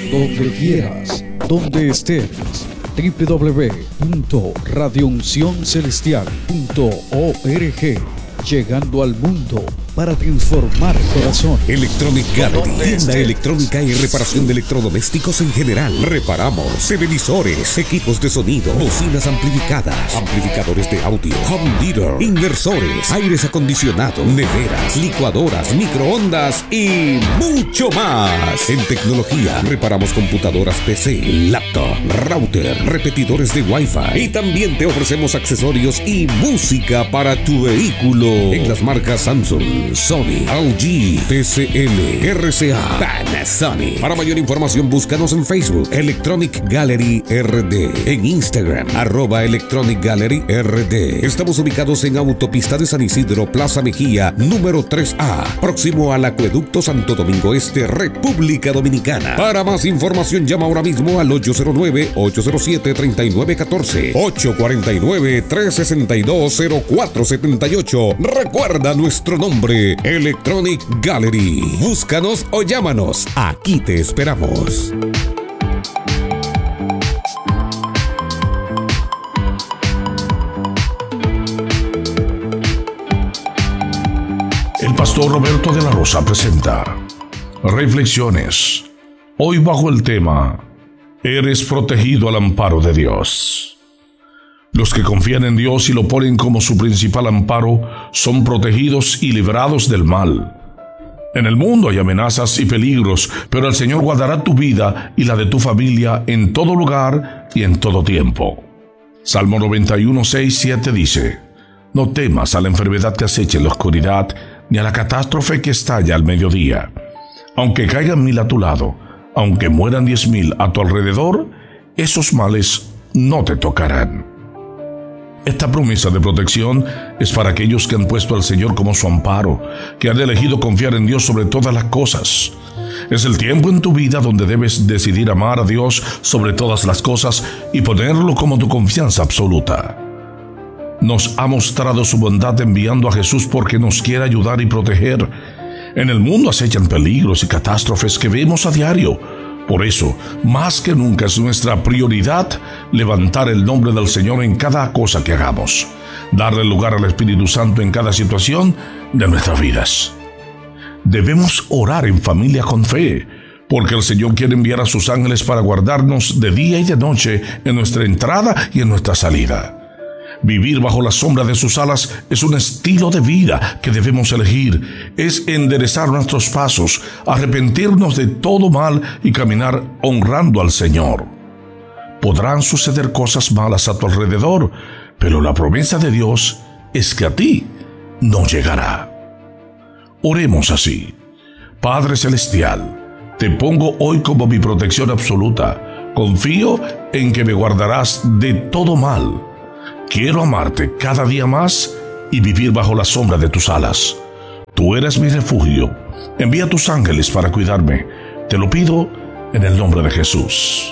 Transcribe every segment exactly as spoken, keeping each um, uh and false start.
donde quieras, donde estés. doble u doble u doble u punto radio unción celestial punto org. Llegando al mundo para transformar corazón. Electronic Gallery, tienda electrónica y reparación de electrodomésticos en general. Reparamos televisores, equipos de sonido, bocinas amplificadas, amplificadores de audio, home theater, inversores, aires acondicionados, neveras, licuadoras, microondas y mucho más. En tecnología, reparamos computadoras P C, laptop, router, repetidores de Wi-Fi y también te ofrecemos accesorios y música para tu vehículo en las marcas Samsung, Sony, L G, T C L, R C A, Panasonic. Para mayor información búscanos en Facebook Electronic Gallery R D, en Instagram arroba Electronic Gallery R D. Estamos ubicados en Autopista de San Isidro, Plaza Mejía, número tres A, próximo al Acueducto Santo Domingo Este, República Dominicana. Para más información llama ahora mismo al ocho cero nueve, ocho cero siete, tres nueve uno cuatro, ocho cuatro nueve, tres seis dos, cero cuatro siete ocho. Recuerda nuestro nombre, Electronic Gallery. Búscanos o llámanos. Aquí te esperamos. El pastor Roberto de la Rosa presenta Reflexiones. Hoy bajo el tema: eres protegido al amparo de Dios. Los que confían en Dios y lo ponen como su principal amparo son protegidos y librados del mal. En el mundo hay amenazas y peligros, pero el Señor guardará tu vida y la de tu familia en todo lugar y en todo tiempo. Salmo noventa y uno, seis, siete dice: no temas a la enfermedad que acecha en la oscuridad, ni a la catástrofe que estalla al mediodía. Aunque caigan mil a tu lado, aunque mueran diez mil a tu alrededor, esos males no te tocarán. Esta promesa de protección es para aquellos que han puesto al Señor como su amparo, que han elegido confiar en Dios sobre todas las cosas. Es el tiempo en tu vida donde debes decidir amar a Dios sobre todas las cosas y ponerlo como tu confianza absoluta. Nos ha mostrado su bondad enviando a Jesús porque nos quiere ayudar y proteger. En el mundo acechan peligros y catástrofes que vemos a diario. Por eso, más que nunca es nuestra prioridad levantar el nombre del Señor en cada cosa que hagamos, darle lugar al Espíritu Santo en cada situación de nuestras vidas. Debemos orar en familia con fe, porque el Señor quiere enviar a sus ángeles para guardarnos de día y de noche en nuestra entrada y en nuestra salida. Vivir bajo la sombra de sus alas es un estilo de vida que debemos elegir. Es enderezar nuestros pasos, arrepentirnos de todo mal y caminar honrando al Señor. Podrán suceder cosas malas a tu alrededor, pero la promesa de Dios es que a ti no llegará. Oremos así: Padre Celestial, te pongo hoy como mi protección absoluta. Confío en que me guardarás de todo mal. Quiero amarte cada día más y vivir bajo la sombra de tus alas. Tú eres mi refugio. Envía tus ángeles para cuidarme. Te lo pido en el nombre de Jesús.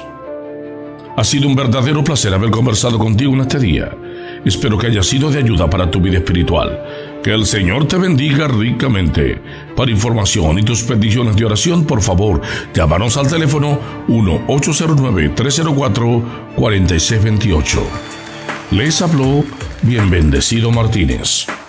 Ha sido un verdadero placer haber conversado contigo en este día. Espero que haya sido de ayuda para tu vida espiritual. Que el Señor te bendiga ricamente. Para información y tus peticiones de oración, por favor, llámanos al teléfono uno ocho cero nueve, tres cero cuatro, cuatro seis dos ocho. Les habló Bien Bendecido Martínez.